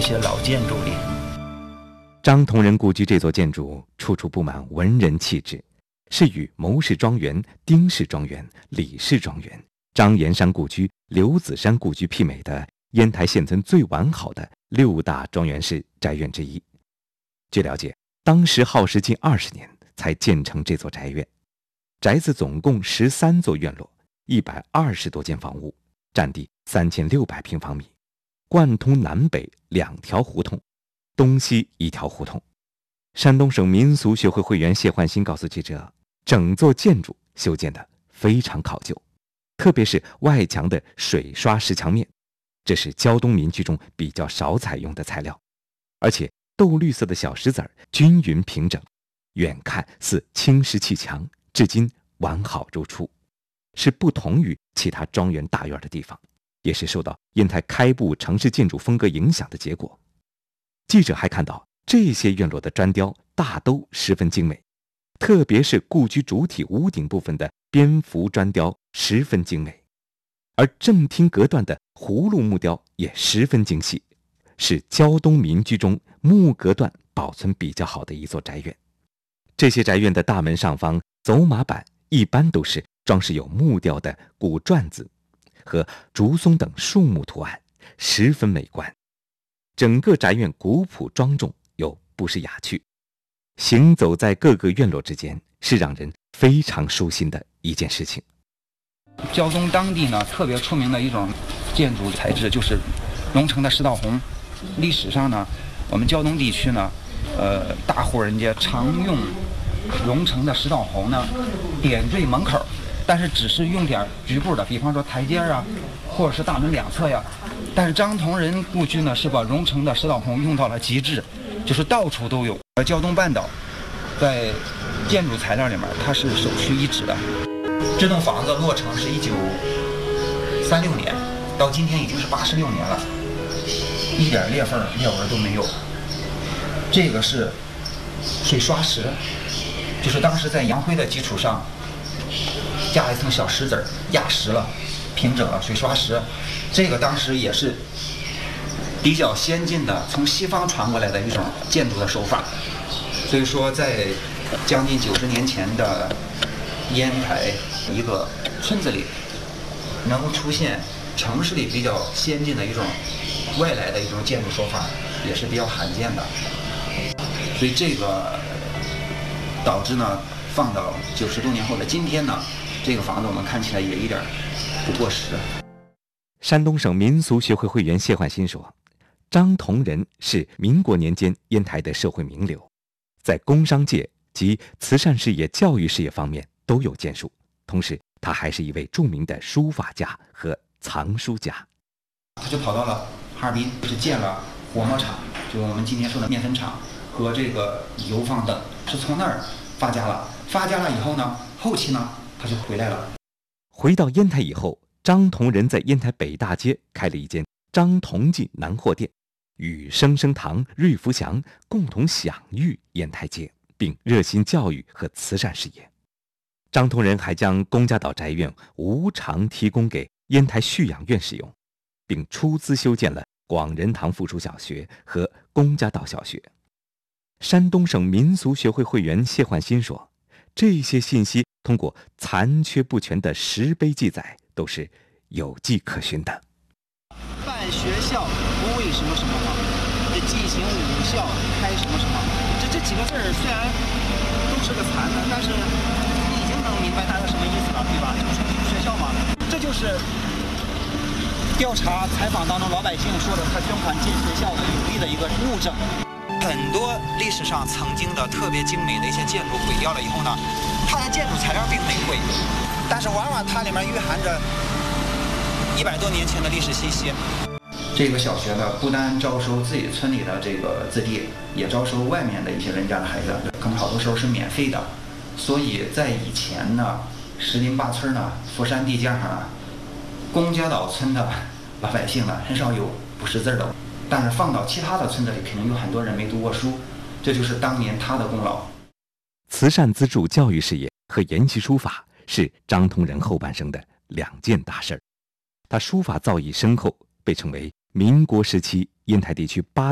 些老建筑里。 张同仁故居这座建筑处处布满文人气质，是与牟氏庄园、丁氏庄园、李氏庄园、张延山故居、刘子山故居媲美的烟台现存最完好的6大庄园式宅院之一。据了解，当时耗时近20年才建成这座宅院。宅子总共13座院落，120多间房屋，占地3600平方米，贯通南北2条胡同，东西1条胡同。山东省民俗学会会员谢焕新告诉记者，整座建筑修建得非常考究，特别是外墙的水刷石墙面，这是胶东民居中比较少采用的材料，而且豆绿色的小石子儿均匀平整，远看似青石砌墙，至今完好如初，是不同于其他庄园大院的地方，也是受到烟台开埠城市建筑风格影响的结果。记者还看到这些院落的砖雕大都十分精美，特别是故居主体屋顶部分的蝙蝠砖雕十分精美，而正厅隔断的葫芦木雕也十分精细，是胶东民居中木隔断保存比较好的一座宅院。这些宅院的大门上方走马板一般都是装饰有木雕的古篆字和竹松等树木图案，十分美观。整个宅院古朴庄重又不失雅趣，行走在各个院落之间是让人非常舒心的一件事情。 胶东当地呢特别出名的一种建筑材质就是荣成的石稻红。历史上呢，我们胶东地区呢，大户人家常用荣成的石稻红呢点缀门口，但是只是用点局部的，比方说台阶啊，或者是大门两侧呀。但是张同仁故居呢是把荣成的石稻红用到了极致，就是到处都有。而胶东半岛在建筑材料里面它是首屈一指的。这栋房子落成是1936年，到今天已经是86年了，一点裂缝裂纹都没有。这个是水刷石，就是当时在洋灰的基础上加一层小石子压实了，平整了水刷石。这个当时也是比较先进的，从西方传过来的一种建筑的手法。所以说在将近90年前的烟台一个村子里能出现城市里比较先进的一种外来的一种建筑手法，也是比较罕见的。所以这个导致呢，放到90多年后的今天呢，这个房子我们看起来也一点不过时。 山东省民俗学会会员谢焕新说，张同仁是民国年间烟台的社会名流，在工商界及慈善事业、教育事业方面都有建树，同时他还是一位著名的书法家和藏书家。 他就跑到了哈尔滨，是建了火磨厂，就我们今天说的面粉厂和这个油坊等，是从那儿发家了。发家了以后呢，后期呢他就回来了。 回到烟台以后，张同仁在烟台北大街开了一间张同记南货店，与生生堂、瑞福祥共同享誉烟台街，并热心教育和慈善事业。张同仁还将龚家岛宅院无偿提供给烟台蓄养院使用，并出资修建了广仁堂附属小学和龚家岛小学。山东省民俗学会会员谢焕新说，这些信息通过残缺不全的石碑记载都是有迹可循的。 办学校不为什么什么嘛，这进行武校开什么什么，这几个字儿虽然都是个残的，但是你已经能明白大概什么意思了，对吧？就是学校嘛，这就是调查采访当中老百姓说的他捐款进学校的有力的一个物证。很多历史上曾经的特别精美的一些建筑毁掉了以后呢，它的建筑材料并没毁，但是往往它里面蕴含着100多年前的历史信息。 这个小学呢，不单招收自己村里的这个子弟，也招收外面的一些人家的孩子，可能好多时候是免费的。所以在以前呢，十邻八村呢，佛山地界上呢，龚家岛村的老百姓呢，很少有不识字的。但是放到其他的村子里，肯定有很多人没读过书，这就是当年他的功劳。 慈善资助教育事业和研习书法是张同仁后半生的2件大事儿。他书法造诣深厚，被称为民国时期烟台地区8